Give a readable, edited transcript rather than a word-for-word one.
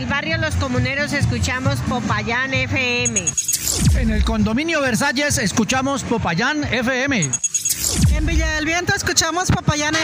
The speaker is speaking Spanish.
el barrio Los Comuneros escuchamos Popayán FM. En el condominio Versalles escuchamos Popayán FM. En Villa del Viento escuchamos Popayán